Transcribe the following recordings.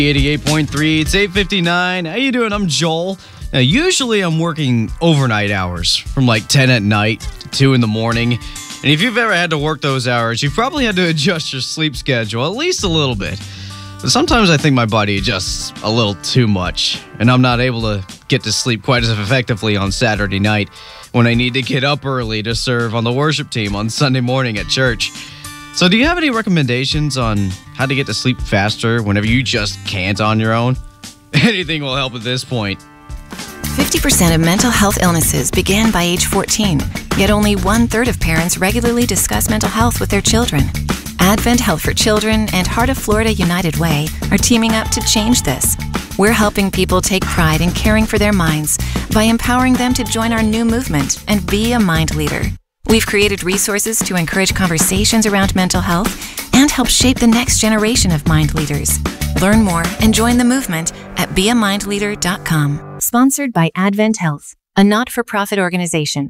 88.3, it's 8:59. How you doing? I'm Joel. Now, usually I'm working overnight hours from like 10 at night to 2 in the morning. And if you've ever had to work those hours, you've probably had to adjust your sleep schedule at least a little bit. But sometimes I think my body adjusts a little too much, and I'm not able to get to sleep quite as effectively on Saturday night when I need to get up early to serve on the worship team on Sunday morning at church. So do you have any recommendations on how to get to sleep faster whenever you just can't on your own? Anything will help at this point. 50% of mental health illnesses begin by age 14, yet only 1/3 of parents regularly discuss mental health with their children. Advent Health for Children and Heart of Florida United Way are teaming up to change this. We're helping people take pride in caring for their minds by empowering them to join our new movement and be a mind leader. We've created resources to encourage conversations around mental health and help shape the next generation of mind leaders. Learn more and join the movement at beamindleader.com. Sponsored by Advent Health, a not-for-profit organization.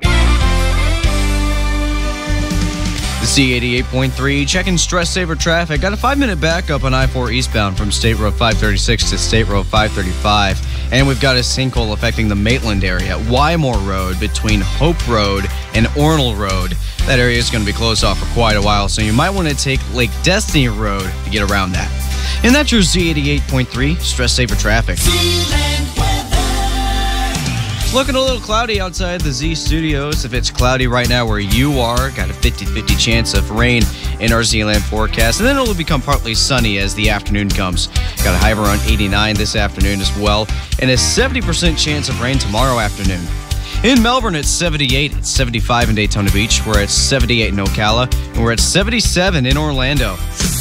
The C88.3, checking stress saver traffic. Got a 5-minute backup on I-4 eastbound from State Road 536 to State Road 535. And we've got a sinkhole affecting the Maitland area, Wymore Road between Hope Road and Ornell Road. That area is going to be closed off for quite a while, so you might want to take Lake Destiny Road to get around that. And that's your Z88.3 stress saver traffic. Looking a little cloudy outside the Z Studios. If it's cloudy right now where you are, got a 50-50 chance of rain in our Zealand forecast. And then it'll become partly sunny as the afternoon comes. Got a high of around 89 this afternoon as well. And a 70% chance of rain tomorrow afternoon. In Melbourne, it's 78. It's 75 in Daytona Beach. We're at 78 in Ocala. And we're at 77 in Orlando.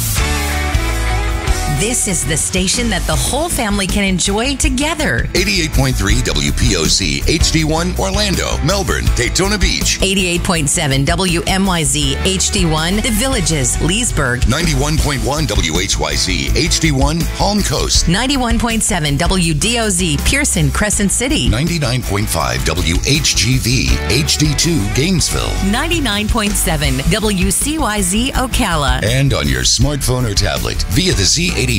This is the station that the whole family can enjoy together. 88.3 WPOC HD1 Orlando, Melbourne, Daytona Beach. 88.7 WMYZ HD1 The Villages, Leesburg. 91.1 WHYZ HD1 Palm Coast. 91.7 WDOZ Pearson, Crescent City. 99.5 WHGV HD2 Gainesville. 99.7 WCYZ Ocala. And on your smartphone or tablet via the Z88